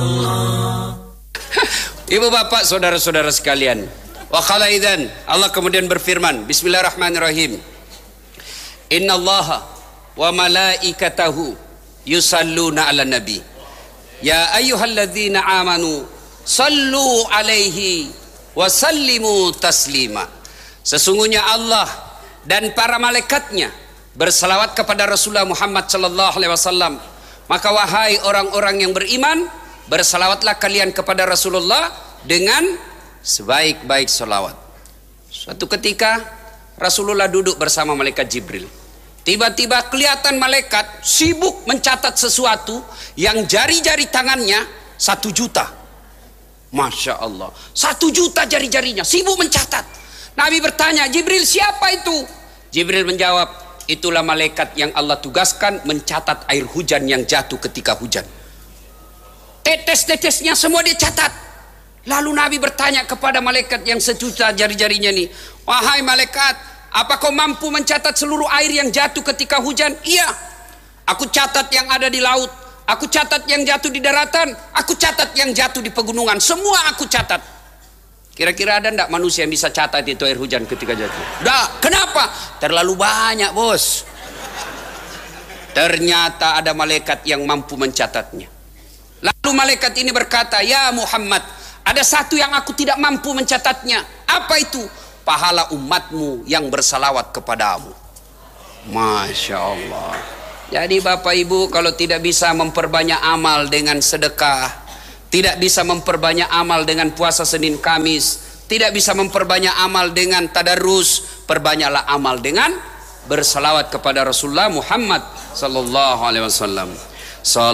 Ibu bapak saudara-saudara sekalian, wa qala idzan, Allah kemudian berfirman, bismillahirrahmanirrahim, innallaha wa malaikatahu yusalluna ala nabi ya ayyuhalladzina amanu sallu alaihi wa sallimu taslima. Sesungguhnya Allah dan para malaikatnya bersalawat kepada Rasulullah Muhammad sallallahu alaihi wasallam. Maka wahai orang-orang yang beriman, bersalawatlah kalian kepada Rasulullah dengan sebaik-baik salawat. Suatu ketika Rasulullah duduk bersama malaikat Jibril. Tiba-tiba kelihatan malaikat sibuk mencatat sesuatu yang jari-jari tangannya 1 juta. Masya Allah, 1 juta jari-jarinya sibuk mencatat. Nabi bertanya, Jibril, siapa itu? Jibril menjawab, itulah malaikat yang Allah tugaskan mencatat air hujan yang jatuh ketika hujan. Tetes-tetesnya semua dicatat. Lalu Nabi bertanya kepada malaikat yang 1 juta jari-jarinya nih, wahai malaikat, apa kau mampu mencatat seluruh air yang jatuh ketika hujan? Iya, aku catat yang ada di laut, aku catat yang jatuh di daratan, aku catat yang jatuh di pegunungan, semua aku catat. Kira-kira ada enggak manusia yang bisa catat itu air hujan ketika jatuh? Enggak. Kenapa? Terlalu banyak, bos. Ternyata ada malaikat yang mampu mencatatnya. Lalu malaikat ini berkata, ya Muhammad, ada satu yang aku tidak mampu mencatatnya. Apa itu? Pahala umatmu yang bersalawat kepadamu. Masya Allah. Jadi bapak ibu, kalau tidak bisa memperbanyak amal dengan sedekah, tidak bisa memperbanyak amal dengan puasa Senin Kamis, tidak bisa memperbanyak amal dengan tadarus, perbanyaklah amal dengan bersalawat kepada Rasulullah Muhammad sallallahu alaihi wasallam.